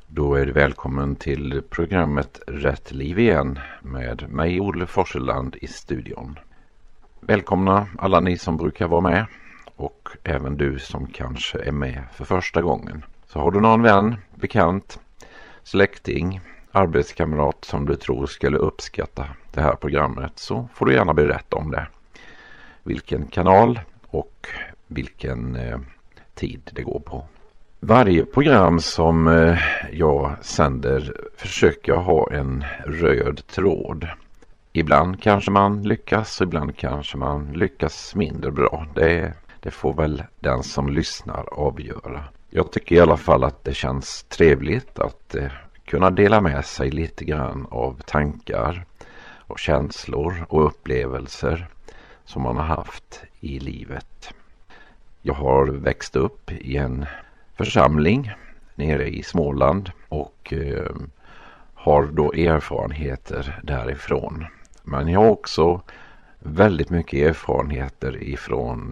Då är du välkommen till programmet Rätt liv igen med mig Olle Forseland i studion. Välkomna alla ni som brukar vara med och även du som kanske är med för första gången. Så har du någon vän, bekant, släkting, arbetskamrat som du tror skulle uppskatta det här programmet så får du gärna berätta om det. Vilken kanal och vilken tid det går på. Varje program som jag sänder försöker ha en röd tråd. Ibland kanske man lyckas och ibland kanske man lyckas mindre bra. Det får väl den som lyssnar avgöra. Jag tycker i alla fall att det känns trevligt att kunna dela med sig lite grann av tankar och känslor och upplevelser som man har haft i livet. Jag har växt upp i en församling nere i Småland och har då erfarenheter därifrån. Men jag har också väldigt mycket erfarenheter ifrån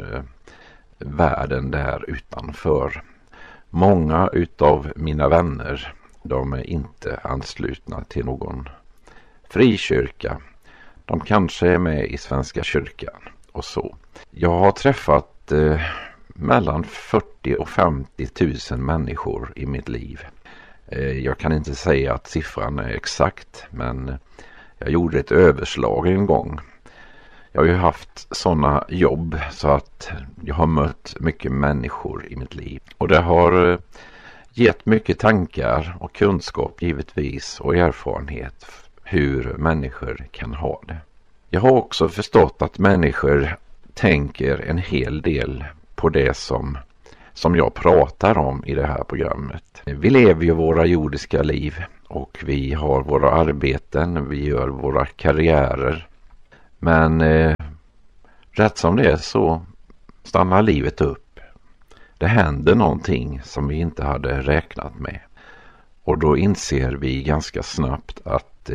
världen där utanför. Många utav mina vänner, de är inte anslutna till någon frikyrka. De kanske är med i Svenska kyrkan och så. Jag har träffat mellan 40 och 50 000 människor i mitt liv. Jag kan inte säga att siffran är exakt, men jag gjorde ett överslag en gång. Jag har ju haft sådana jobb så att jag har mött mycket människor i mitt liv. Och det har gett mycket tankar och kunskap givetvis och erfarenhet hur människor kan ha det. Jag har också förstått att människor tänker en hel del på det som jag pratar om i det här programmet. Vi lever ju våra jordiska liv och vi har våra arbeten, vi gör våra karriärer. Men rätt som det är så stannar livet upp. Det händer någonting som vi inte hade räknat med. Och då inser vi ganska snabbt att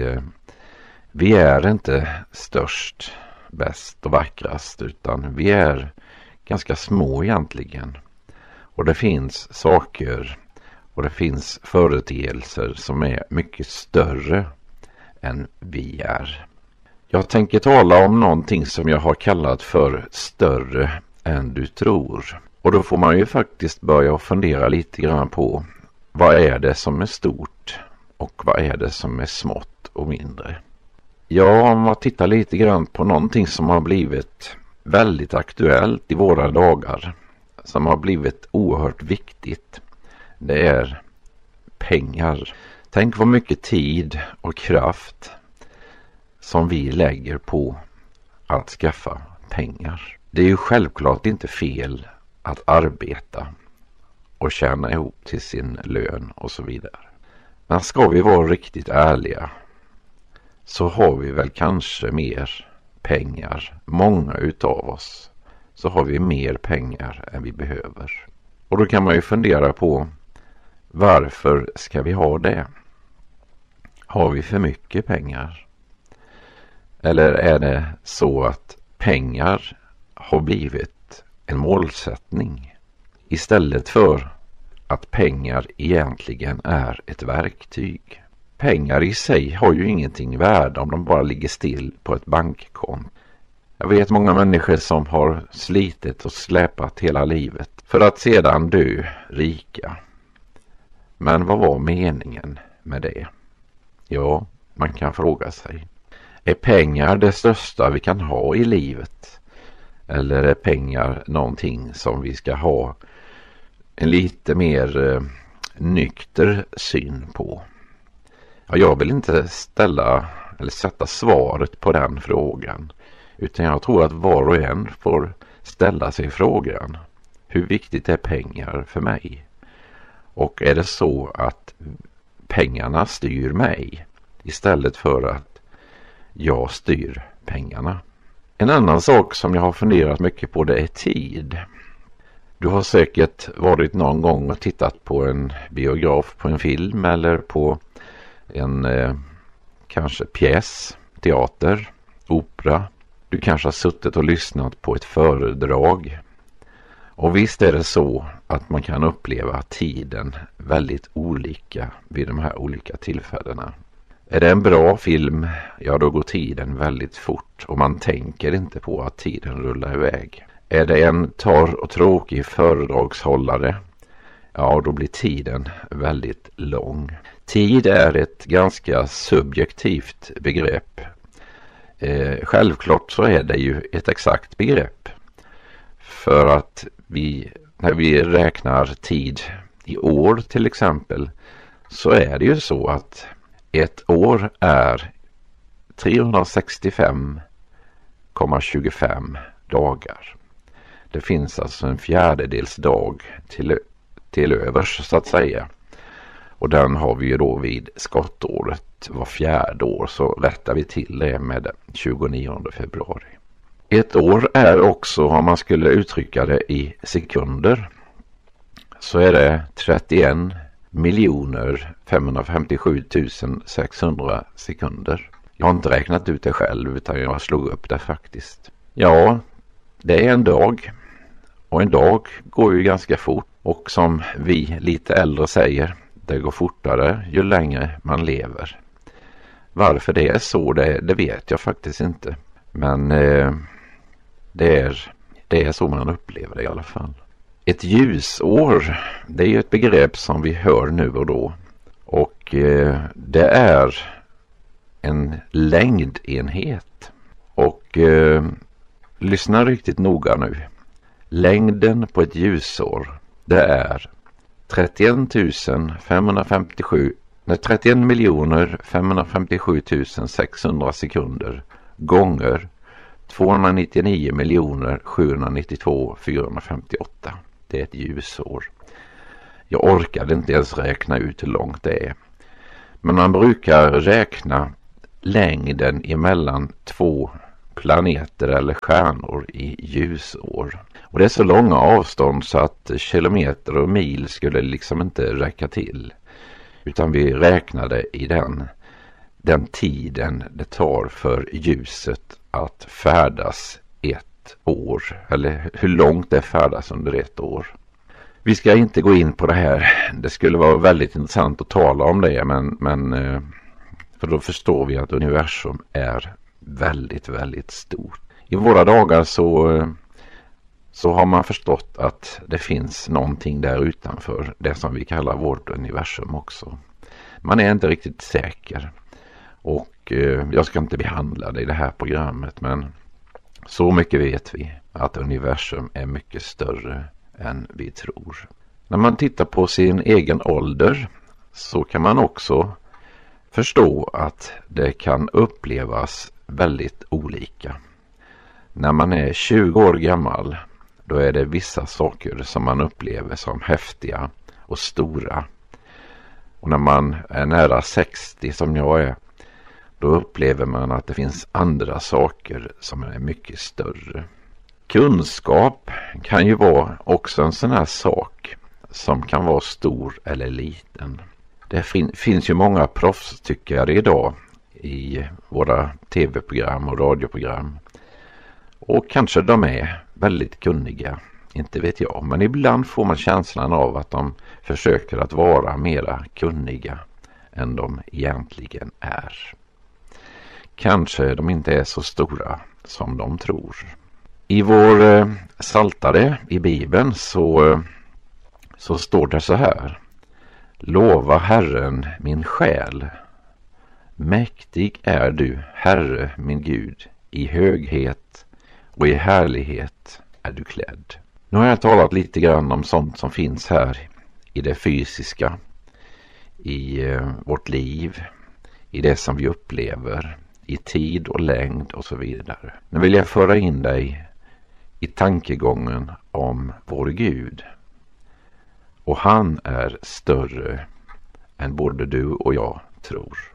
vi är inte störst, bäst och vackrast utan vi är ganska små egentligen. Och det finns saker och det finns företeelser som är mycket större än vi är. Jag tänker tala om någonting som jag har kallat för större än du tror. Och då får man ju faktiskt börja fundera lite grann på vad är det som är stort och vad är det som är smått och mindre. Ja, om man tittar lite grann på någonting som har blivit väldigt aktuellt i våra dagar, som har blivit oerhört viktigt, det är pengar. Tänk vad mycket tid och kraft som vi lägger på att skaffa pengar. Det är ju självklart inte fel att arbeta och tjäna ihop till sin lön och så vidare. Men ska vi vara riktigt ärliga så har vi väl kanske mer pengar. Många utav oss så har vi mer pengar än vi behöver. Och då kan man ju fundera på varför ska vi ha det? Har vi för mycket pengar? Eller är det så att pengar har blivit en målsättning istället för att pengar egentligen är ett verktyg? Pengar i sig har ju ingenting värde om de bara ligger still på ett bankkonto. Jag vet många människor som har slitit och släpat hela livet för att sedan dö rika. Men vad var meningen med det? Ja, man kan fråga sig. Är pengar det största vi kan ha i livet? Eller är pengar någonting som vi ska ha en lite mer nykter syn på? Ja, jag vill inte sätta svaret på den frågan. Utan jag tror att var och en får ställa sig frågan. Hur viktigt är pengar för mig? Och är det så att pengarna styr mig istället för att jag styr pengarna? En annan sak som jag har funderat mycket på, det är tid. Du har säkert varit någon gång och tittat på en biograf, på en film eller på en kanske pjäs, teater, opera. Du kanske har suttit och lyssnat på ett föredrag. Och visst är det så att man kan uppleva tiden väldigt olika vid de här olika tillfällena. Är det en bra film, ja då går tiden väldigt fort och man tänker inte på att tiden rullar iväg. Är det en torr och tråkig föredragshållare, ja då blir tiden väldigt lång. Tid är ett ganska subjektivt begrepp. Självklart så är det ju ett exakt begrepp. För att när vi räknar tid i år till exempel, så är det ju så att ett år är 365,25 dagar. Det finns alltså en fjärdedels dag till övers så att säga. Och den har vi ju då vid skottåret var fjärde år, så rättar vi till det med 29 februari. Ett år är också, om man skulle uttrycka det i sekunder, så är det 31 557 600 sekunder. Jag har inte räknat ut det själv utan jag slog upp det faktiskt. Ja, det är en dag. Och en dag går ju ganska fort. Och som vi lite äldre säger, det går fortare ju längre man lever. Varför det är så, det vet jag faktiskt inte. Men det är så man upplever det i alla fall. Ett ljusår, det är ju ett begrepp som vi hör nu och då. Och det är en längdenhet. Och lyssna riktigt noga nu. Längden på ett ljusår, det är 31 557 600 sekunder gånger 299 792 458. Det är ett ljusår. Jag orkade inte ens räkna ut hur långt det är. Men man brukar räkna längden emellan två planeter eller stjärnor i ljusår. Och det är så långa avstånd så att kilometer och mil skulle liksom inte räcka till. Utan vi räknade i den tiden det tar för ljuset att färdas ett år. Eller hur långt det färdas under ett år. Vi ska inte gå in på det här. Det skulle vara väldigt intressant att tala om det. Men för då förstår vi att universum är väldigt, väldigt stort. I våra dagar så har man förstått att det finns någonting där utanför det som vi kallar vårt universum också. Man är inte riktigt säker. Och jag ska inte behandla det i det här programmet, men så mycket vet vi att universum är mycket större än vi tror. När man tittar på sin egen ålder så kan man också förstå att det kan upplevas väldigt olika. När man är 20 år gammal, då är det vissa saker som man upplever som häftiga och stora. Och när man är nära 60 som jag är, då upplever man att det finns andra saker som är mycket större. Kunskap kan ju vara också en sån här sak som kan vara stor eller liten. Det finns ju många proffstyckare idag i våra tv-program och radioprogram. Och kanske de är väldigt kunniga, inte vet jag. Men ibland får man känslan av att de försöker att vara mera kunniga än de egentligen är. Kanske de inte är så stora som de tror. I vår saltare i Bibeln så står det så här. Lova Herren min själ. Mäktig är du, Herre min Gud, i höghet och i härlighet är du klädd. Nu har jag talat lite grann om sånt som finns här i det fysiska, i vårt liv, i det som vi upplever, i tid och längd och så vidare. Nu vill jag föra in dig i tankegången om vår Gud. Och han är större än både du och jag tror.